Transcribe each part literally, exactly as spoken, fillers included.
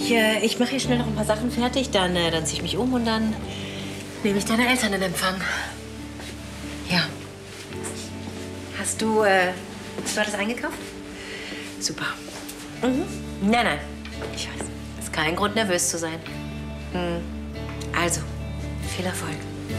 Ich, äh, ich mache hier schnell noch ein paar Sachen fertig, dann, äh, dann ziehe ich mich um und dann nehme ich deine Eltern in Empfang. Ja. Hast du, äh, hast du alles eingekauft? Super. Mhm. Nein, nein. Ich weiß. Ist kein Grund, nervös zu sein. Mhm. Also, viel Erfolg.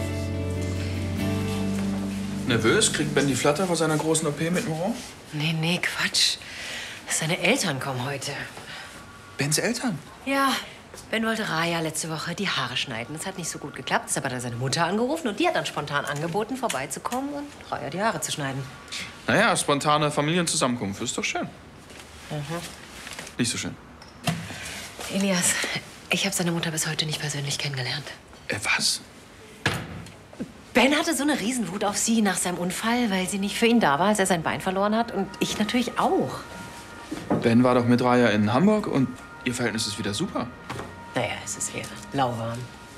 Nervös? Kriegt Ben die Flatter vor seiner großen O P mit Moreau? Nee, nee, Quatsch. Seine Eltern kommen heute. Bens Eltern? Ja, Ben wollte Raya letzte Woche die Haare schneiden. Das hat nicht so gut geklappt. Deshalb hat er seine Mutter angerufen und die hat dann spontan angeboten, vorbeizukommen und Raya die Haare zu schneiden. Naja, spontane Familienzusammenkunft ist doch schön. Mhm. Nicht so schön. Elias, ich habe seine Mutter bis heute nicht persönlich kennengelernt. Äh, was? Ben hatte so eine Riesenwut auf sie nach seinem Unfall, weil sie nicht für ihn da war, als er sein Bein verloren hat. Und ich natürlich auch. Ben war doch mit Raya in Hamburg und ihr Verhältnis ist wieder super. Naja, es ist eher lauwarm.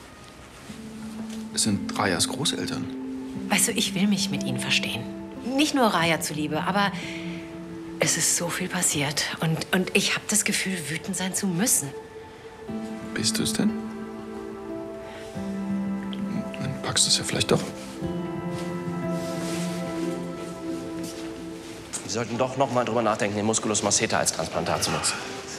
Es sind Rayas Großeltern. Weißt du, ich will mich mit ihnen verstehen. Nicht nur Raya zuliebe, aber es ist so viel passiert. Und, und ich habe das Gefühl, wütend sein zu müssen. Bist du es denn? Dann packst du es ja vielleicht doch. Sie sollten doch noch mal drüber nachdenken, den Musculus masseter als Transplantat zu nutzen.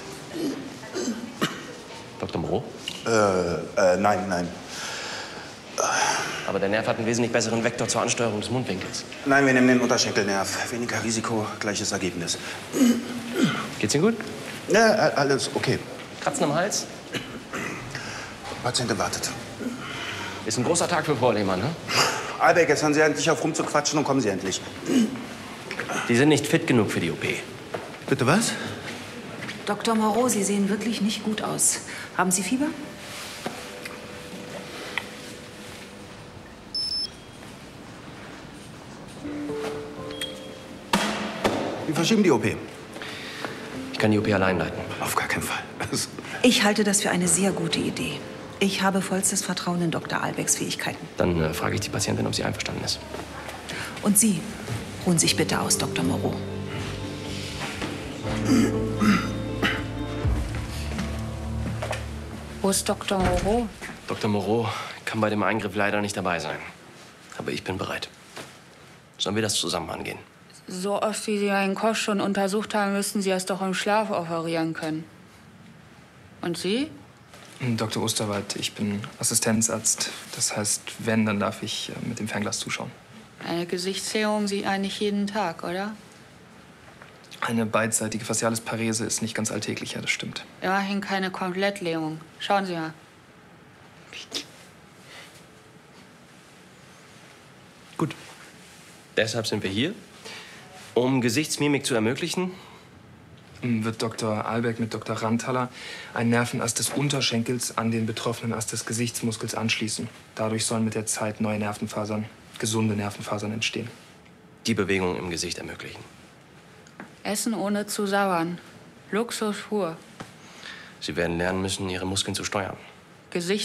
Doktor Moreau? Äh, äh, nein, nein. Aber der Nerv hat einen wesentlich besseren Vektor zur Ansteuerung des Mundwinkels. Nein, wir nehmen den Unterschenkelnerv. Weniger Risiko, gleiches Ergebnis. Geht's Ihnen gut? Ja, alles okay. Kratzen am Hals? Patient wartet. Ist ein großer Tag für Frau Lehmann, ne? Albeck, jetzt hören Sie endlich auf rumzuquatschen und kommen Sie endlich. Sie sind nicht fit genug für die O P. Bitte was? Doktor Moreau, Sie sehen wirklich nicht gut aus. Haben Sie Fieber? Wir verschieben die O P. Ich kann die O P allein leiten. Auf gar keinen Fall. Ich halte das für eine sehr gute Idee. Ich habe vollstes Vertrauen in Doktor Albecks Fähigkeiten. Dann äh, frage ich die Patientin, ob sie einverstanden ist. Und Sie, ruhen sich bitte aus, Doktor Moreau. Wo ist Doktor Moreau? Doktor Moreau kann bei dem Eingriff leider nicht dabei sein. Aber ich bin bereit. Sollen wir das zusammen angehen? So oft, wie Sie einen Koch schon untersucht haben, müssten Sie es doch im Schlaf operieren können. Und Sie? Doktor Osterwald, ich bin Assistenzarzt. Das heißt, wenn, dann darf ich mit dem Fernglas zuschauen. Eine Gesichtslähmung sieht man nicht jeden Tag, oder? Eine beidseitige faciales Parese ist nicht ganz alltäglich, ja, das stimmt. Immerhin keine Komplettlähmung. Schauen Sie mal. Gut. Deshalb sind wir hier, um Gesichtsmimik zu ermöglichen. Wird Doktor Albeck mit Doktor Rantaler einen Nervenast des Unterschenkels an den betroffenen Ast des Gesichtsmuskels anschließen. Dadurch sollen mit der Zeit neue Nervenfasern, gesunde Nervenfasern entstehen. Die Bewegung im Gesicht ermöglichen. Essen ohne zu sauern. Luxus pur. Sie werden lernen müssen, Ihre Muskeln zu steuern. Gesicht